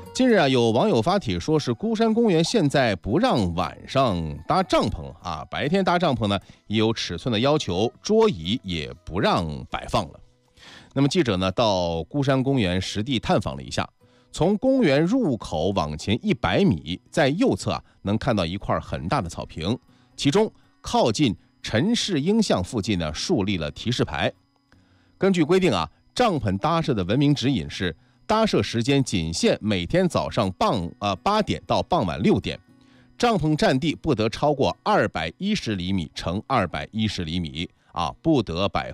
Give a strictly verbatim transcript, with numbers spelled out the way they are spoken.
近日啊，有网友发帖说是孤山公园现在不让晚上搭帐篷啊，白天搭帐篷呢也有尺寸的要求，桌椅也不让摆放了。那么记者呢到孤山公园实地探访了一下，从公园入口往前一百米，在右侧啊能看到一块很大的草坪，其中靠近陈氏英像附近呢树立了提示牌。根据规定啊，帐篷搭设的文明指引是搭设时间仅限每天早上傍呃八点到傍晚六点，帐篷占地不得超过二百一十厘米乘二百一十厘米啊，不得摆